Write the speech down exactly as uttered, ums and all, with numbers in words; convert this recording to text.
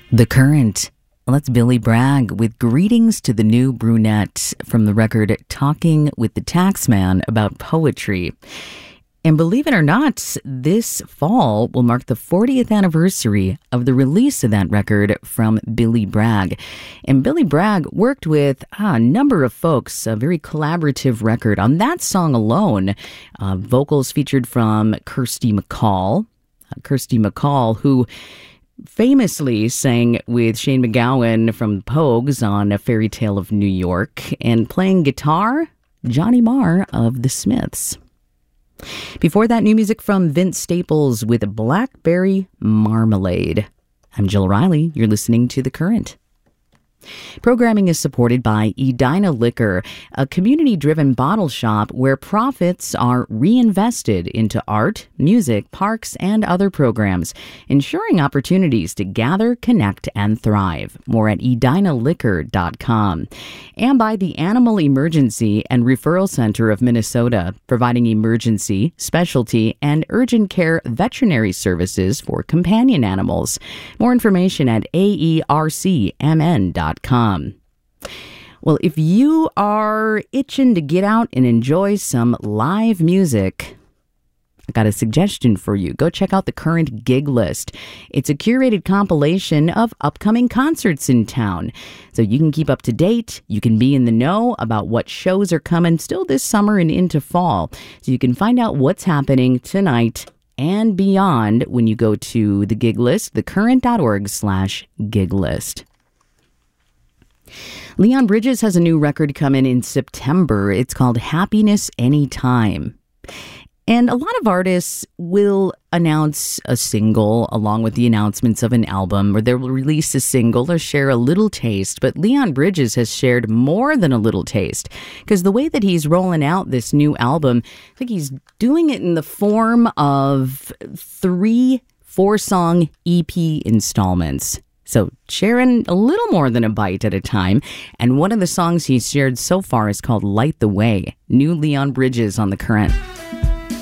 The Current. Well, that's Billy Bragg with Greetings to the New Brunette from the record Talking with the Taxman About Poetry. And believe it or not, this fall will mark the fortieth anniversary of the release of that record from Billy Bragg. And Billy Bragg worked with ah, a number of folks, a very collaborative record. On that song alone, uh, vocals featured from Kirsty MacColl. Uh, Kirsty MacColl, who famously sang with Shane MacGowan from Pogues on A Fairy Tale of New York, and playing guitar, Johnny Marr of The Smiths. Before that, new music from Vince Staples with Blackberry Marmalade. I'm Jill Riley. You're listening to The Current. Programming is supported by Edina Liquor, a community-driven bottle shop where profits are reinvested into art, music, parks, and other programs, ensuring opportunities to gather, connect, and thrive. More at edina liquor dot com. And by the Animal Emergency and Referral Center of Minnesota, providing emergency, specialty, and urgent care veterinary services for companion animals. More information at A E R C M N dot com. Well, if you are itching to get out and enjoy some live music, I got a suggestion for you. Go check out the Current Gig List. It's a curated compilation of upcoming concerts in town. So you can keep up to date. You can be in the know about what shows are coming still this summer and into fall. So you can find out what's happening tonight and beyond when you go to the gig list, thecurrent.org slash gig list. Leon Bridges has a new record coming in September. It's called Happiness Anytime. And a lot of artists will announce a single along with the announcements of an album, or they will release a single or share a little taste. But Leon Bridges has shared more than a little taste, because the way that he's rolling out this new album, I think he's doing it in the form of three four-song E P installments. So sharing a little more than a bite at a time. And one of the songs he's shared so far is called Light the Way. New Leon Bridges on The Current.